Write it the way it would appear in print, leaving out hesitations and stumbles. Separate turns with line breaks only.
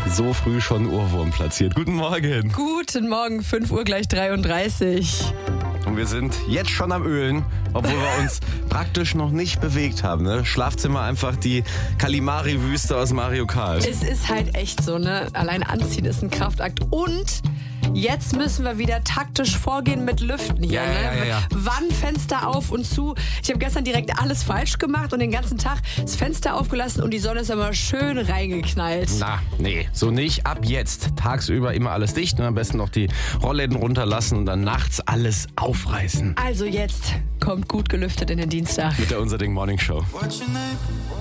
So früh schon Ohrwurm platziert. Guten Morgen.
Guten Morgen, 5 Uhr gleich 33.
Und wir sind jetzt schon am Ölen, obwohl wir uns praktisch noch nicht bewegt haben. Ne? Schlafzimmer einfach die Kalimari-Wüste aus Mario Kart.
Es ist halt echt so, ne? Allein anziehen ist ein Kraftakt. Und jetzt müssen wir wieder taktisch vorgehen mit Lüften hier.
Ja.
Wann Fenster auf und zu? Ich habe gestern direkt alles falsch gemacht und den ganzen Tag das Fenster aufgelassen und die Sonne ist aber schön reingeknallt.
Na, nee, so nicht. Ab jetzt. Tagsüber immer alles dicht. Ne? Am besten noch die Rollläden runterlassen und dann nachts alles aufreißen.
Also jetzt kommt gut gelüftet in den Dienstag.
Mit der Unser Ding Morning Show.